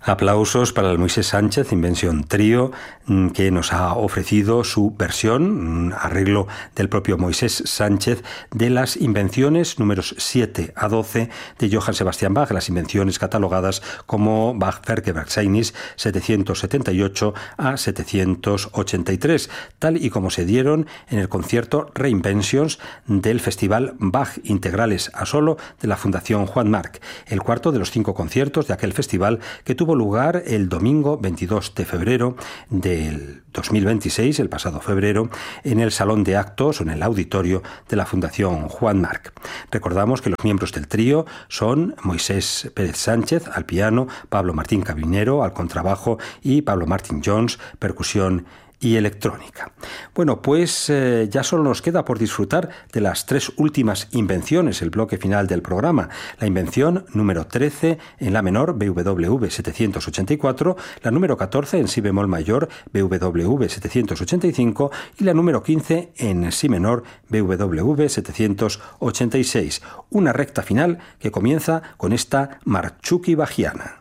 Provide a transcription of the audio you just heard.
Aplausos para el Moisés Sánchez Invention Trio, que nos ha ofrecido su versión, un arreglo del propio Moisés Sánchez, de las invenciones números 7 a 12 de Johann Sebastian Bach, las invenciones catalogadas como Bach-Werkverzeichnis 778 a 783, tal y como se dieron en el concierto Reinventions del Festival Bach Integrales a Solo de la Fundación Juan March, el cuarto de los 5 conciertos de aquel festival que tuvo lugar el domingo 22 de febrero del 2026, el pasado febrero, en el Salón de Actos o en el auditorio de la Fundación Juan March. Recordamos que los miembros del trío son Moisés Pérez Sánchez al piano, Pablo Martín Cabinero al contrabajo y Pablo Martín Jones, percusión y electrónica. Bueno, pues ya solo nos queda por disfrutar de las 3 últimas invenciones, el bloque final del programa. La invención número 13 en la menor, BWV 784, la número 14 en si bemol mayor, BWV 785 y la número 15 en si menor, BWV 786. Una recta final que comienza con esta Marchuki bajiana.